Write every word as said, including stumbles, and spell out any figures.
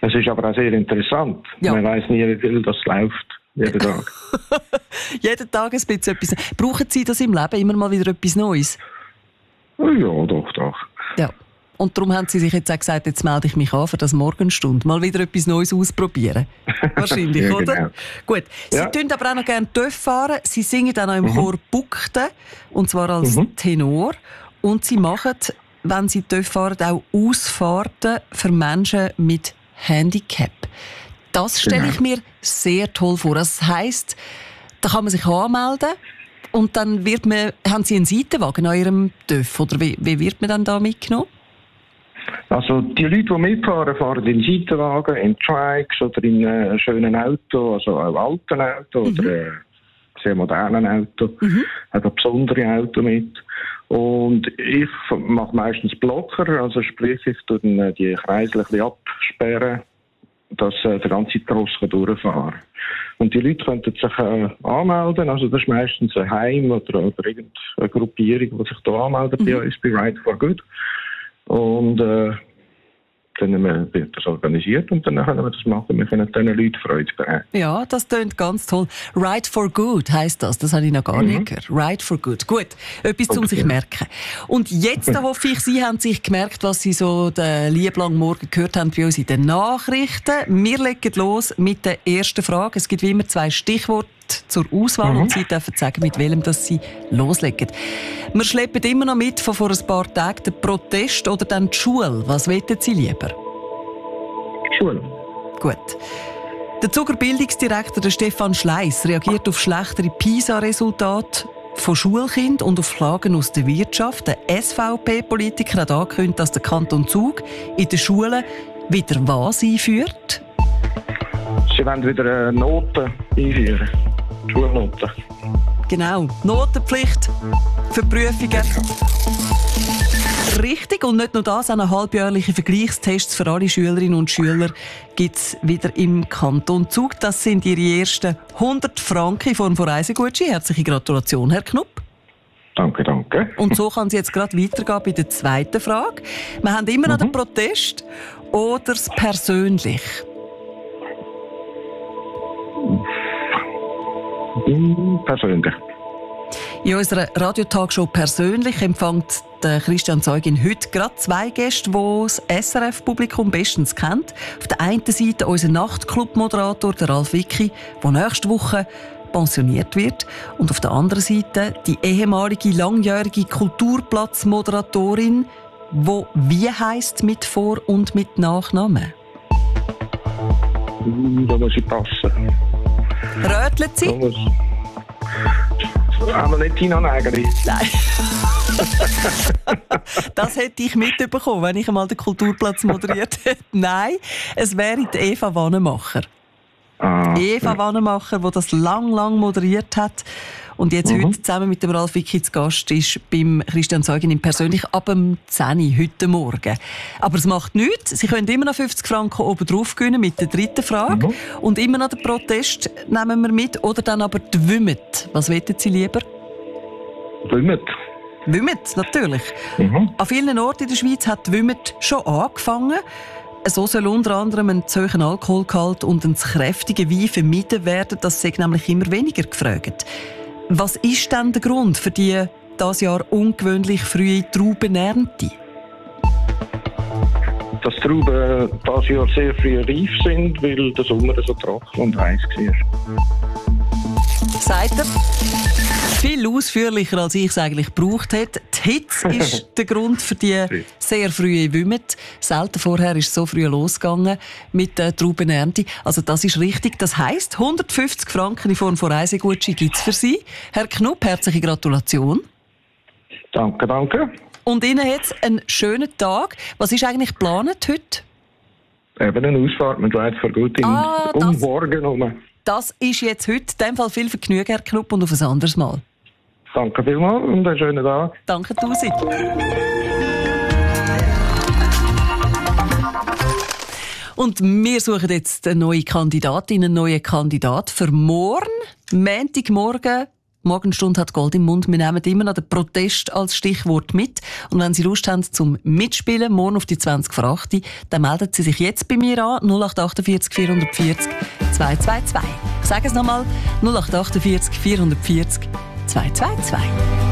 Es ist aber auch sehr interessant. Ja. Man weiss nie, wie viel das läuft. Jeden Tag. Jeden Tag ein bisschen etwas. Brauchen Sie das im Leben immer mal wieder etwas Neues? Ja, doch, doch. Ja. Und darum haben Sie sich jetzt auch gesagt, jetzt melde ich mich an für das Morgenstunde. Mal wieder etwas Neues ausprobieren. Wahrscheinlich, ja, oder? genau. Gut. Sie Ja. tun aber auch noch gerne TÜV fahren. Sie singen dann auch im Mhm. Chor Buckten, und zwar als Mhm. Tenor. Und Sie machen, wenn Sie TÜV fahren, auch Ausfahrten für Menschen mit Handicap. Das stelle Genau. ich mir sehr toll vor. Das heisst, da kann man sich anmelden und dann wird man, haben Sie einen Seitenwagen an Ihrem TÜV? Oder wie, wie wird man dann da mitgenommen? Also die Leute, die mitfahren, fahren in Seitenwagen, in Trikes oder in äh, schönen Auto, also auch alten Auto Mhm. oder äh, sehr modernen Auto, Mhm. auch besondere Auto mit. Und ich mache meistens Blocker, also sprich, ich tue dann äh, die Kreisel ein bisschen absperren, dass äh, der ganze Tross durchfahren kann. Und die Leute könnten sich äh, anmelden, also das ist meistens ein Heim oder, oder irgendeine Gruppierung, die sich da anmeldet Mhm. bei uns, bei Ride for Good. Und äh, dann wird das organisiert und dann können wir das machen. Wir können diesen Leuten Freude bereiten. Ja, das klingt ganz toll. Ride for Good heisst das. Das habe ich noch gar Mhm. nicht gehört. Ride for Good. Gut, etwas zum Okay. sich merken. Und jetzt hoffe ich, Sie haben sich gemerkt, was Sie so den lieben langen Morgen gehört haben bei uns in den Nachrichten. Wir legen los mit der ersten Frage. Es gibt wie immer zwei Stichworte zur Auswahl Mhm. und Sie dürfen sagen, mit welchem das Sie loslegen. Wir schleppen immer noch mit von vor ein paar Tagen den Protest oder dann die Schule. Was wollen Sie lieber? Schule. Gut. Der Zuger Bildungsdirektor der Stefan Schleiss reagiert auf schlechtere PISA-Resultate von Schulkindern und auf Klagen aus der Wirtschaft. Der S V P-Politiker hat angekündigt, dass der Kanton Zug in den Schulen wieder was einführt. Sie wollen wieder eine Noten einführen. Schulnoten. Genau, Notenpflicht für Prüfungen. Richtig, und nicht nur das, auch noch halbjährliche Vergleichstests für alle Schülerinnen und Schüler gibt es wieder im Kanton Zug. Das sind Ihre ersten hundert Franken in Form von Reisegutschein. Herzliche Gratulation, Herr Knupp. Danke, danke. Und so kann es jetzt gerade weitergehen bei der zweiten Frage. Wir haben immer noch Mhm. den Protest oder das Persönlich. Hm, Persönlich. In unserer Radiotagshow «Persönlich» empfängt der Christian Zeugin heute gerade zwei Gäste, die das S R F-Publikum bestens kennt. Auf der einen Seite unser Nachtclub-Moderator, der Ralf Wicki, der nächste Woche pensioniert wird. Und auf der anderen Seite die ehemalige langjährige Kulturplatz-Moderatorin, die wie heisst mit Vor- und mit Nachnamen? Hm, Da muss ich passen. Rötelt Da sie? muss... Aber nicht Tina Nägeli. Nein. Das hätte ich mitbekommen, wenn ich einmal den Kulturplatz moderiert hätte. Nein, es wäre die Eva Wannemacher. Ah, Eva Wannemacher, die das lang, lang moderiert hat und jetzt Mhm. heute zusammen mit dem Ralf Wicki zu Gast ist beim Christian Zeugin im Persönlich ab dem zehn Uhr heute Morgen. Aber es macht nichts. Sie können immer noch fünfzig Franken oben drauf gewinnen mit der dritten Frage. Mhm. Und immer noch den Protest nehmen wir mit. Oder dann aber die Wümmet. Was wollen Sie lieber? Wümmet. Wümmet, natürlich. Mhm. An vielen Orten in der Schweiz hat die Wümmet schon angefangen. So soll unter anderem ein zu hoher Alkoholgehalt und ein zu kräftiger Wein vermieden werden. Das sei nämlich immer weniger gefragt. Was ist denn der Grund für die dieses Jahr ungewöhnlich frühe Traubenernte? Dass die Trauben dieses Jahr sehr früh reif sind, weil der Sommer so trocken und heiß war. Sagt er. Viel ausführlicher, als ich es eigentlich gebraucht hätte. Die Hitze ist der Grund für die sehr frühe Wümmet. Selten vorher ist es so früh losgegangen mit der Traubenernte. Also das ist richtig. Das heisst, hundertfünfzig Franken in Form von Reisegutschein gibt es für Sie. Herr Knupp, herzliche Gratulation. Danke, danke. Und Ihnen jetzt einen schönen Tag. Was ist eigentlich geplant heute? Eben eine Ausfahrt mit Ride for Good in Ah, das- um morgen herum. Das ist jetzt heute. In dem Fall viel Vergnügen, Herr Knupp, und auf ein anderes Mal. Danke vielmals und einen schönen Tag. Danke tausend. Und wir suchen jetzt eine neue Kandidatin, einen neuen Kandidat für morgen, Montagmorgen, Morgenstunde hat Gold im Mund. Wir nehmen immer noch den Protest als Stichwort mit. Und wenn Sie Lust haben zum Mitspielen, morgen auf die zwanzig vor acht, dann melden Sie sich jetzt bei mir an. null acht achtundvierzig vierhundertvierzig zweihundertzweiundzwanzig. Ich sage es nochmal. null acht achtundvierzig vierhundertvierzig zweihundertzweiundzwanzig.